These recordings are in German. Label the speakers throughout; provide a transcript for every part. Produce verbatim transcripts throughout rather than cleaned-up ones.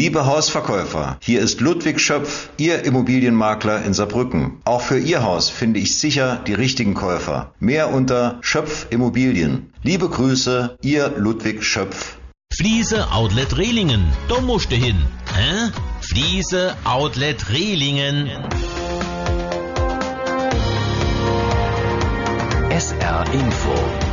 Speaker 1: Liebe Hausverkäufer, hier ist Ludwig Schöpf, Ihr Immobilienmakler in Saarbrücken. Auch für Ihr Haus finde ich sicher die richtigen Käufer. Mehr unter Schöpf Immobilien. Liebe Grüße, Ihr Ludwig Schöpf.
Speaker 2: Fliese Outlet Rehlingen, da musst du hin. Hä? Fliese Outlet Rehlingen.
Speaker 3: S R Info.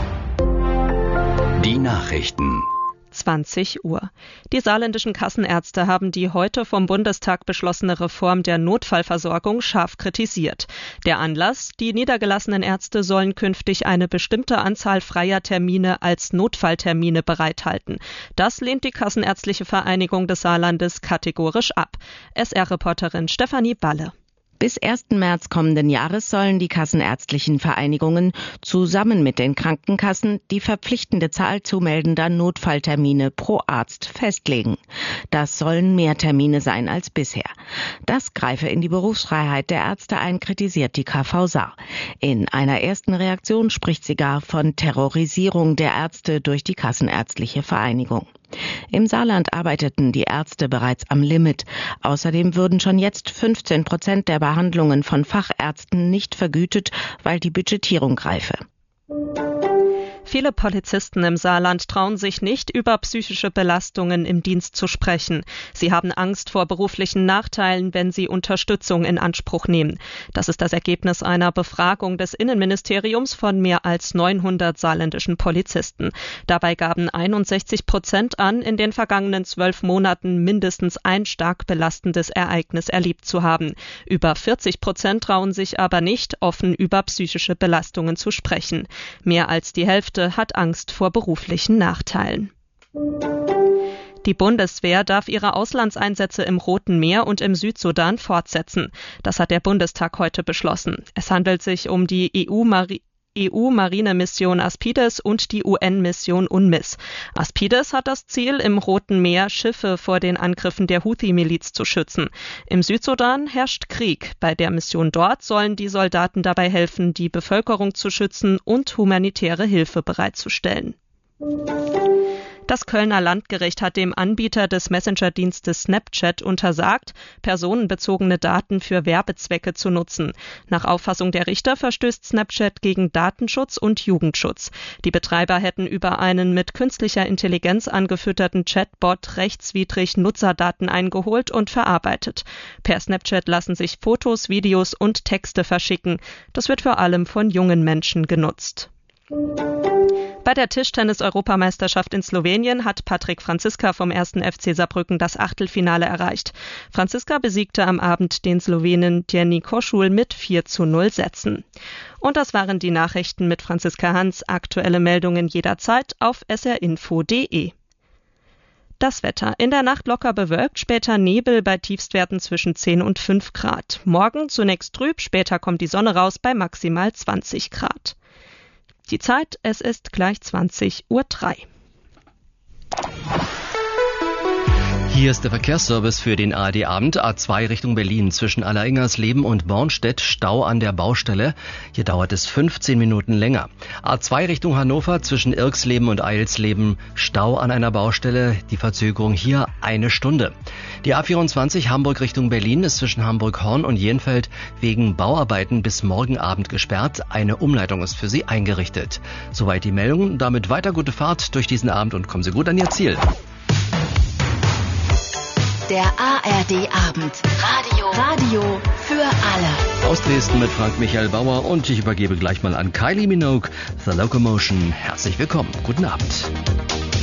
Speaker 3: Die Nachrichten.
Speaker 4: zwanzig Uhr. Die saarländischen Kassenärzte haben die heute vom Bundestag beschlossene Reform der Notfallversorgung scharf kritisiert. Der Anlass: Die niedergelassenen Ärzte sollen künftig eine bestimmte Anzahl freier Termine als Notfalltermine bereithalten. Das lehnt die Kassenärztliche Vereinigung des Saarlandes kategorisch ab. S R-Reporterin Stefanie Balle.
Speaker 5: Bis ersten März kommenden Jahres sollen die kassenärztlichen Vereinigungen zusammen mit den Krankenkassen die verpflichtende Zahl zumeldender Notfalltermine pro Arzt festlegen. Das sollen mehr Termine sein als bisher. Das greife in die Berufsfreiheit der Ärzte ein, kritisiert die K V Saar. In einer ersten Reaktion spricht sie gar von Terrorisierung der Ärzte durch die Kassenärztliche Vereinigung. Im Saarland arbeiteten die Ärzte bereits am Limit. Außerdem würden schon jetzt fünfzehn Prozent der Behandlungen von Fachärzten nicht vergütet, weil die Budgetierung greife.
Speaker 4: Viele Polizisten im Saarland trauen sich nicht, über psychische Belastungen im Dienst zu sprechen. Sie haben Angst vor beruflichen Nachteilen, wenn sie Unterstützung in Anspruch nehmen. Das ist das Ergebnis einer Befragung des Innenministeriums von mehr als neunhundert saarländischen Polizisten. Dabei gaben einundsechzig Prozent an, in den vergangenen zwölf Monaten mindestens ein stark belastendes Ereignis erlebt zu haben. Über vierzig Prozent trauen sich aber nicht, offen über psychische Belastungen zu sprechen. Mehr als die Hälfte hat Angst vor beruflichen Nachteilen. Die Bundeswehr darf ihre Auslandseinsätze im Roten Meer und im Südsudan fortsetzen. Das hat der Bundestag heute beschlossen. Es handelt sich um die E U-Mari- E U-Marinemission Aspides und die U N-Mission UNMISS. Aspides hat das Ziel, im Roten Meer Schiffe vor den Angriffen der Houthi-Miliz zu schützen. Im Südsudan herrscht Krieg. Bei der Mission dort sollen die Soldaten dabei helfen, die Bevölkerung zu schützen und humanitäre Hilfe bereitzustellen. Das Kölner Landgericht hat dem Anbieter des Messenger-Dienstes Snapchat untersagt, personenbezogene Daten für Werbezwecke zu nutzen. Nach Auffassung der Richter verstößt Snapchat gegen Datenschutz und Jugendschutz. Die Betreiber hätten über einen mit künstlicher Intelligenz angefütterten Chatbot rechtswidrig Nutzerdaten eingeholt und verarbeitet. Per Snapchat lassen sich Fotos, Videos und Texte verschicken. Das wird vor allem von jungen Menschen genutzt. Bei der Tischtennis-Europameisterschaft in Slowenien hat Patrik Franziska vom ersten F C Saarbrücken das Achtelfinale erreicht. Franziska besiegte am Abend den Slowenen Jenny Koschul mit vier zu null Sätzen. Und das waren die Nachrichten mit Franziska Hans. Aktuelle Meldungen jederzeit auf s r info punkt d e. Das Wetter. In der Nacht locker bewölkt, später Nebel bei Tiefstwerten zwischen zehn und fünf Grad. Morgen zunächst trüb, später kommt die Sonne raus bei maximal zwanzig Grad. Die Zeit, es ist gleich zwanzig Uhr drei.
Speaker 6: Hier ist der Verkehrsservice für den A R D-Abend. A zwei Richtung Berlin zwischen Alleringers-Leben und Bornstedt. Stau an der Baustelle. Hier dauert es fünfzehn Minuten länger. A zwei Richtung Hannover zwischen Irksleben und Eilsleben. Stau an einer Baustelle. Die Verzögerung hier eine Stunde. Die A vierundzwanzig Hamburg Richtung Berlin ist zwischen Hamburg-Horn und Jenfeld wegen Bauarbeiten bis morgen Abend gesperrt. Eine Umleitung ist für Sie eingerichtet. Soweit die Meldung. Damit weiter gute Fahrt durch diesen Abend und kommen Sie gut an Ihr Ziel.
Speaker 7: Der A R D-Abend. Radio. Radio für alle.
Speaker 6: Aus Dresden mit Frank Michael Bauer und ich übergebe gleich mal an Kylie Minogue, The Locomotion. Herzlich willkommen. Guten Abend.